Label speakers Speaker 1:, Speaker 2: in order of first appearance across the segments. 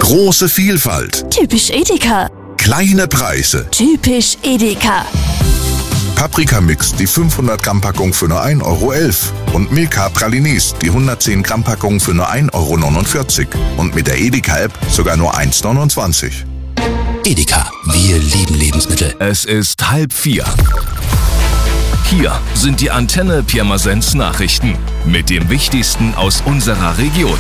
Speaker 1: Große Vielfalt.
Speaker 2: Typisch Edeka.
Speaker 1: Kleine Preise.
Speaker 2: Typisch Edeka.
Speaker 1: Paprikamix, die 500 Gramm Packung für nur 1,11 € und Milka Pralines, die 110 Gramm Packung für nur 1,49 € und mit der Edeka-App sogar nur 1,29 €.
Speaker 3: Edeka, wir lieben Lebensmittel.
Speaker 4: Es ist 3:30. Hier sind die Antenne Pirmasens Nachrichten mit dem Wichtigsten aus unserer Region.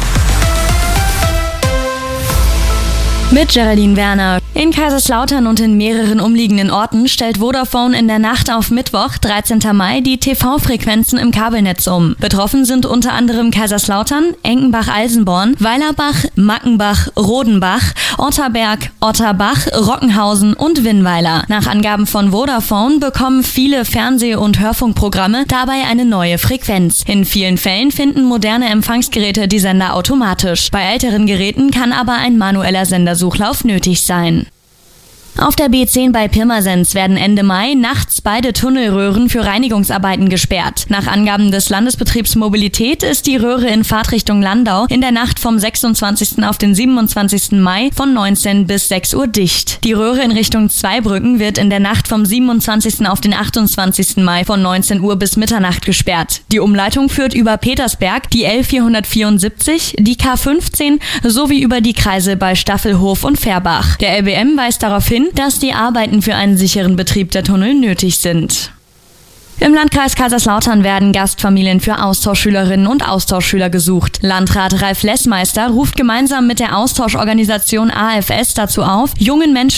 Speaker 2: Mit Geraldine Werner. In Kaiserslautern und in mehreren umliegenden Orten stellt Vodafone in der Nacht auf Mittwoch, 13. Mai, die TV-Frequenzen im Kabelnetz um. Betroffen sind unter anderem Kaiserslautern, Enkenbach-Alsenborn, Weilerbach, Mackenbach, Rodenbach, Otterberg, Otterbach, Rockenhausen und Winnweiler. Nach Angaben von Vodafone bekommen viele Fernseh- und Hörfunkprogramme dabei eine neue Frequenz. In vielen Fällen finden moderne Empfangsgeräte die Sender automatisch. Bei älteren Geräten kann aber ein manueller Sendersuchlauf nötig sein. Auf der B10 bei Pirmasens werden Ende Mai nachts beide Tunnelröhren für Reinigungsarbeiten gesperrt. Nach Angaben des Landesbetriebs Mobilität ist die Röhre in Fahrtrichtung Landau in der Nacht vom 26. auf den 27. Mai von 19 bis 6 Uhr dicht. Die Röhre in Richtung Zweibrücken wird in der Nacht vom 27. auf den 28. Mai von 19 Uhr bis Mitternacht gesperrt. Die Umleitung führt über Petersberg, die L474, die K15 sowie über die Kreise bei Staffelhof und Fährbach. Der LBM weist darauf hin, dass die Arbeiten für einen sicheren Betrieb der Tunnel nötig sind. Im Landkreis Kaiserslautern werden Gastfamilien für Austauschschülerinnen und Austauschschüler gesucht. Landrat Ralf Lessmeister ruft gemeinsam mit der Austauschorganisation AFS dazu auf, jungen Menschen